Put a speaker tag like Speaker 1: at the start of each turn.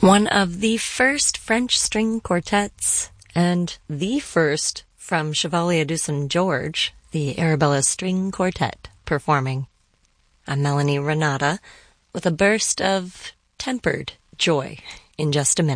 Speaker 1: One of the first French string quartets, and the first from Chevalier du St. George, the Arabella String Quartet, performing. I'm Melanie Renata with a burst of tempered joy in just a minute.